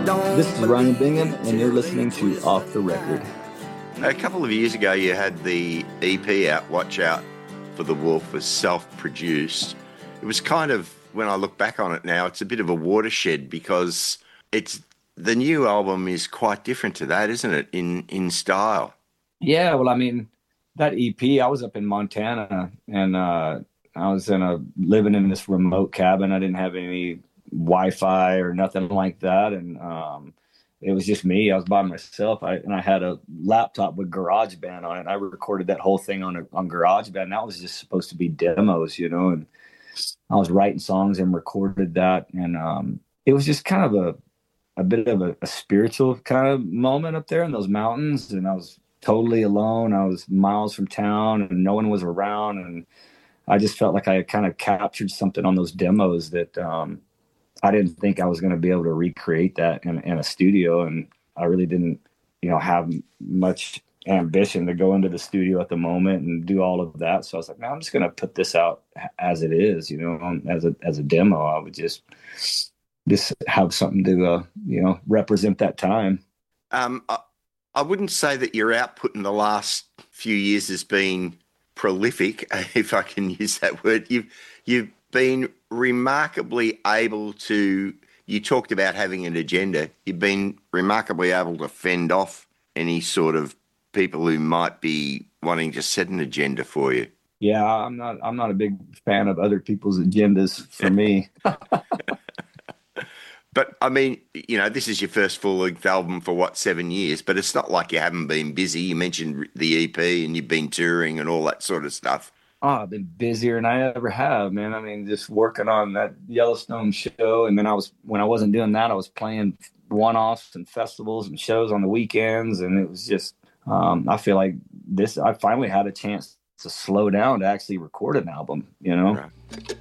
This is Ryan Bingham, and you're listening to Off the Record. A couple of years ago, you had the EP out, Watch Out for the Wolf, was self-produced. It was kind of, when I look back on it now, it's a bit of a watershed because the new album is quite different to that, isn't it, in style? Yeah, well, I mean, that EP, I was up in Montana, and I was living in this remote cabin. I didn't have any Wi-Fi or nothing like that, and it was just me. I was by myself. I had a laptop with GarageBand on it. I recorded that whole thing on GarageBand. That was just supposed to be demos, and I was writing songs and recorded that, and it was just kind of a bit of a spiritual kind of moment up there in those mountains, and I was totally alone. I was miles from town, and no one was around, and I just felt like I had kind of captured something on those demos that I didn't think I was going to be able to recreate that in a studio. And I really didn't, have much ambition to go into the studio at the moment and do all of that. So I was like, no, I'm just going to put this out as it is, as a demo. I would just have something to, represent that time. I wouldn't say that your output in the last few years has been prolific, if I can use that word. You've been remarkably able to, you talked about having an agenda, you've been remarkably able to fend off any sort of people who might be wanting to set an agenda for you. Yeah, I'm not a big fan of other people's agendas for me. But I mean, this is your first full-length album for 7 years, but it's not like you haven't been busy. You mentioned the EP and you've been touring and all that sort of stuff. Oh, I've been busier than I ever have, man. I mean, just working on that Yellowstone show. And then when I wasn't doing that, I was playing one-offs and festivals and shows on the weekends. And it was just, I feel like I finally had a chance to slow down to actually record an album, Right.